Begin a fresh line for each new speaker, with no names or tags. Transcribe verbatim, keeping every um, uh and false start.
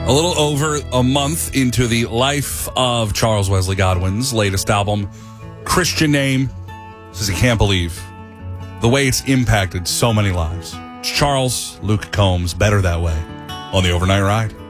A little over a month into the life of Charles Wesley Godwin's latest album, Christian Name, says he can't believe the way it's impacted so many lives. It's Charles Luke Combs, Better That Way, on the Overnight Ride.